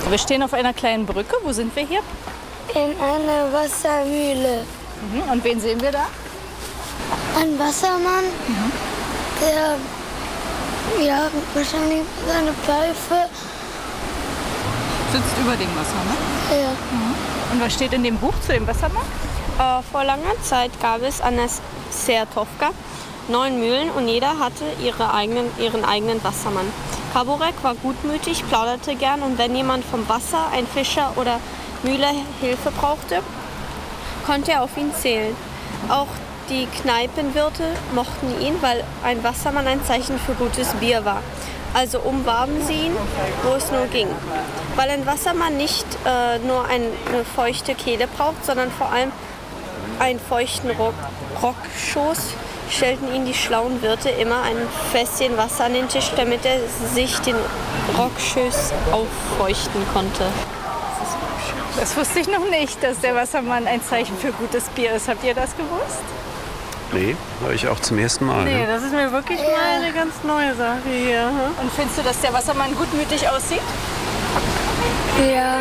Wir stehen auf einer kleinen Brücke. Wo sind wir hier? In einer Wassermühle. Und wen sehen wir da? Ein Wassermann, der wahrscheinlich seine Pfeife. Sitzt über dem Wasser, ne? Ja. Und was steht in dem Buch zu dem Wassermann? Vor langer Zeit gab es an der Sertovka 9 Mühlen und jeder hatte ihren eigenen Wassermann. Kaburek war gutmütig, plauderte gern und wenn jemand vom Wasser, ein Fischer oder Mühle Hilfe brauchte, konnte er auf ihn zählen. Auch die Kneipenwirte mochten ihn, weil ein Wassermann ein Zeichen für gutes Bier war. Also umwarben sie ihn, wo es nur ging. Weil ein Wassermann nicht nur eine feuchte Kehle braucht, sondern vor allem einen feuchten Rockschoß, stellten ihn die schlauen Wirte immer ein Fässchen Wasser an den Tisch, damit er sich den Rockschoß auffeuchten konnte. Das wusste ich noch nicht, dass der Wassermann ein Zeichen für gutes Bier ist. Habt ihr das gewusst? Nee, höre ich auch zum ersten Mal. Nee, Ne? das ist mir wirklich mal eine ganz neue Sache hier. Und findest du, dass der Wassermann gutmütig aussieht? Ja.